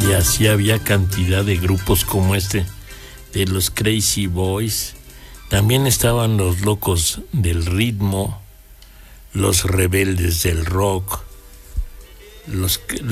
Y así había cantidad de grupos como de los Crazy Boys. También estaban los Locos del Ritmo, los Rebeldes del Rock, los